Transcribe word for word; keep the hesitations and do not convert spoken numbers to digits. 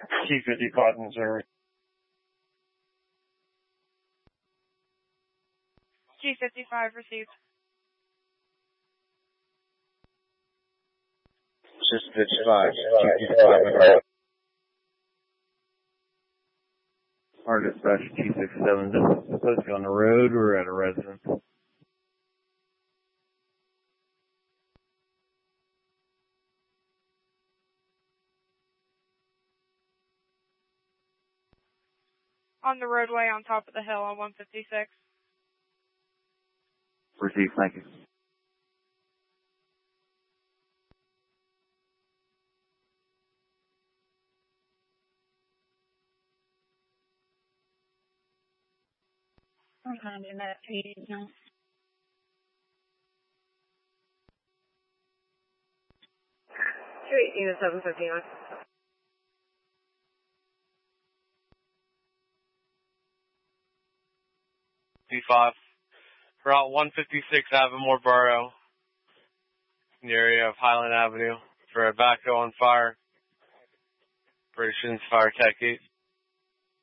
T fifty-five, Missouri. G fifty-five received. Just fifty-five. G fifty-five. Our dispatch T sixty-seven, this is supposed to be on the road or at a residence? On the roadway on top of the hill on one fifty-six. Received, thank you. I'm kind of in that feed now. two eighteen to seven fifty-nine. D five. Route one fifty-six Avamore Borough, in the area of Highland Avenue, for a backhoe on fire. Operations Fire Tech eight.